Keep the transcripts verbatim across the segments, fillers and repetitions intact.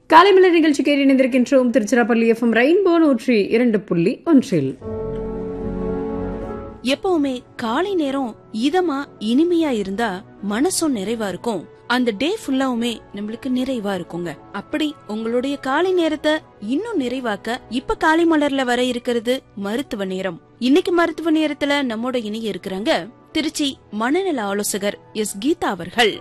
காலைமலர் நிகழ்ச்சி கேட்டு இணைந்திருக்கின்றோம். திருச்சிராப்பள்ளி எஃப்எம் ரெயின்போ நூற்றி இரண்டு புள்ளி ஒன்றில் எப்பவுமே காலை நேரம் இதமா இனிமையா இருந்தா மனசும் நிறைவா இருக்கும். அந்த டே ஃபுல்லாவுமே நம்மளுக்கு நிறைவா இருக்குங்க. அப்படி உங்களுடைய காலை நேரத்தை இன்னும் நிறைவாக்க இப்ப காலை மலர்ல வர இருக்கிறது மருத்துவ நேரம். இன்னைக்கு மருத்துவ நேரத்துல நம்மோட இணைய இருக்கிறாங்க திருச்சி மனநல ஆலோசகர் எஸ் கீதா அவர்கள்.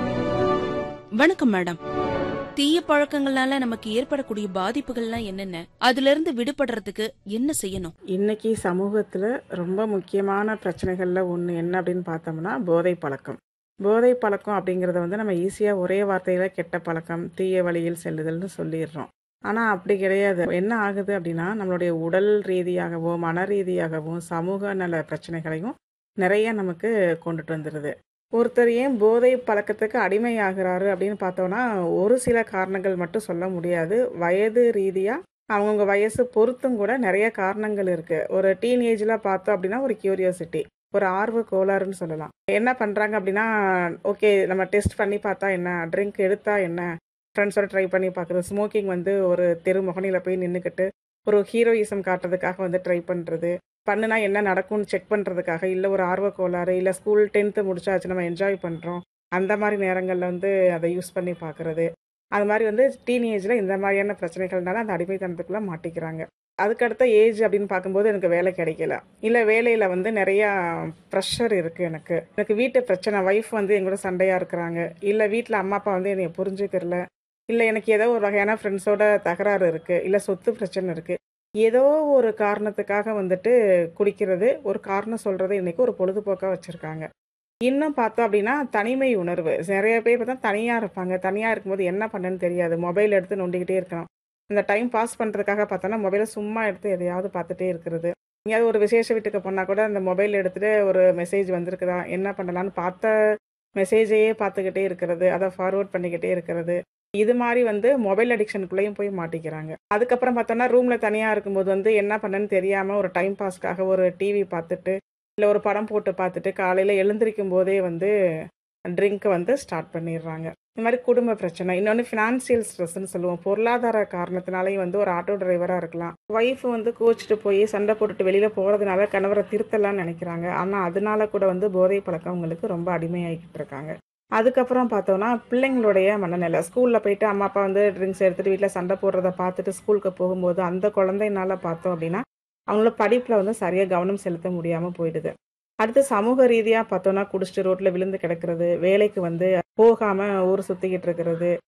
வணக்கம் மேடம். தீய பழக்கங்களால நமக்கு ஏற்படக்கூடிய பாதிப்புகள்லாம் என்னென்ன, அதுல இருந்து விடுபடுறதுக்கு என்ன செய்யணும்? இன்னைக்கு சமூகத்துல ரொம்ப முக்கியமான பிரச்சனைகள்ல ஒண்ணு என்ன அப்படின்னு பார்த்தோம்னா போதை பழக்கம். போதை பழக்கம் அப்படிங்கறத வந்து நம்ம ஈஸியா ஒரே வார்த்தையில கெட்ட பழக்கம், தீய வழியில் செல்லுதல்னு சொல்லிடுறோம். ஆனா அப்படி கிடையாது. என்ன ஆகுது அப்படின்னா நம்மளுடைய உடல் ரீதியாகவும் மன ரீதியாகவும் சமூக நல பிரச்சனைகளையும் நிறைய நமக்கு கொண்டுட்டு வந்துடுது. ஒருத்தர் ஏன் போதை பழக்கத்துக்கு அடிமையாகிறாரு அப்படின்னு பார்த்தோம்னா ஒரு சில காரணங்கள் மட்டும் சொல்ல முடியாது. வயது ரீதியா அவங்கவுங்க வயசு பொறுத்தும் கூட நிறைய காரணங்கள் இருக்கு. ஒரு டீனேஜ்ல பார்த்தோம் அப்படின்னா ஒரு கியூரியாசிட்டி, ஒரு ஆர்வ கோளாறுன்னு சொல்லலாம். என்ன பண்றாங்க அப்படின்னா, ஓகே நம்ம டெஸ்ட் பண்ணி பார்த்தா என்ன, ட்ரிங்க் எடுத்தா என்ன, ஃப்ரெண்ட்ஸோட ட்ரை பண்ணி பார்க்குறது, ஸ்மோக்கிங் வந்து ஒரு தெரு முகனில போய் நின்றுக்கிட்டு ஒரு ஹீரோயிசம் காட்டுறதுக்காக வந்து ட்ரை பண்ணுறது, பண்ணுனா என்ன நடக்கும்னு செக் பண்ணுறதுக்காக, இல்லை ஒரு ஆர்வ கோளாறு, இல்லை ஸ்கூல் டென்த்து முடிச்சாச்சு நம்ம என்ஜாய் பண்ணுறோம் அந்த மாதிரி நேரங்களில் வந்து அதை யூஸ் பண்ணி பார்க்குறது. அது மாதிரி வந்து டீனேஜில் இந்த மாதிரியான பிரச்சனைகள்னால அந்த அடிமைத்தனத்துக்குள்ளே மாட்டிக்கிறாங்க. அதுக்கடுத்த ஏஜ் அப்படின்னு பார்க்கும்போது எனக்கு வேலை கிடைக்கல, இல்லை வேலையில் வந்து நிறையா ப்ரெஷர் இருக்குது, எனக்கு எனக்கு வீட்டு பிரச்சனை, ஒய்ஃப் வந்து எங்களோட சண்டையாக இருக்கிறாங்க, இல்லை வீட்டில் அம்மா அப்பா வந்து என்னை புரிஞ்சுக்கிறல, இல்லை எனக்கு ஏதோ ஒரு வகையான ஃப்ரெண்ட்ஸோட தகராறு இருக்குது, இல்லை சொத்து பிரச்சனை இருக்குது, ஏதோ ஒரு காரணத்துக்காக வந்துட்டு குடிக்கிறது, ஒரு காரணம் சொல்கிறது இன்றைக்கி ஒரு பொழுதுபோக்காக வச்சுருக்காங்க. இன்னும் பார்த்தோம் அப்படின்னா தனிமை உணர்வு. நிறைய பேர் பார்த்தா தனியாக இருப்பாங்க. தனியாக இருக்கும்போது என்ன பண்ணுன்னு தெரியாது, மொபைல் எடுத்து நோண்டிக்கிட்டே இருக்கணும். அந்த டைம் பாஸ் பண்ணுறதுக்காக பார்த்தோன்னா மொபைலை சும்மா எடுத்து எதையாவது பார்த்துட்டே இருக்கிறது. எங்கேயாவது ஒரு விசேஷ வீட்டுக்கு போனால் கூட அந்த மொபைல் எடுத்துகிட்டு ஒரு மெசேஜ் வந்திருக்குதா, என்ன பண்ணலான்னு பார்த்த மெசேஜையே பார்த்துக்கிட்டே இருக்கிறது, அதை ஃபார்வர்ட் பண்ணிக்கிட்டே இருக்கிறது. இது மாதிரி வந்து மொபைல் அடிக்ஷனுக்குள்ளேயும் போய் மாட்டிக்கிறாங்க. அதுக்கப்புறம் பார்த்தோன்னா ரூமில் தனியாக இருக்கும்போது வந்து என்ன பண்ணன்னு தெரியாமல் ஒரு டைம் பாஸ்க்காக ஒரு டிவி பார்த்துட்டு, இல்லை ஒரு படம் போட்டு பார்த்துட்டு காலையில் எழுந்திரிக்கும் போதே வந்து ட்ரிங்க் வந்து ஸ்டார்ட் பண்ணிடுறாங்க. இந்த மாதிரி குடும்ப பிரச்சனை. இன்னொன்று ஃபினான்சியல் ஸ்ட்ரெஸ்ன்னு சொல்லுவோம். பொருளாதார காரணத்தினாலேயும் வந்து ஒரு ஆட்டோ டிரைவராக இருக்கலாம். ஒய்ஃப் வந்து கோச்சிட்டு போய் சண்டை போட்டுட்டு வெளியில் போகிறதுனால கணவரை திருத்தலாம்னு நினைக்கிறாங்க. ஆனால் அதனால கூட வந்து போதை பழக்கம் அவங்களுக்கு ரொம்ப அடிமையாகிக்கிட்டு இருக்காங்க. அதுக்கப்புறம் பார்த்தோன்னா பிள்ளைங்களுடைய மனநிலை. ஸ்கூலில் போயிட்டு அம்மா அப்பா வந்து ட்ரிங்க்ஸ் எடுத்துகிட்டு வீட்டில் சண்டை போடுறத பார்த்துட்டு ஸ்கூலுக்கு போகும்போது அந்த குழந்தைனால பார்த்தோம் அப்படின்னா அவங்களோட படிப்பில் வந்து சரியாக கவனம் செலுத்த முடியாமல் போயிடுது. அடுத்து சமூக ரீதியாக பார்த்தோன்னா குடிச்சிட்டு ரோட்டில் விழுந்து கிடக்கிறது, வேலைக்கு வந்து போகாமல் ஊர் சுற்றிக்கிட்டு இருக்கிறது,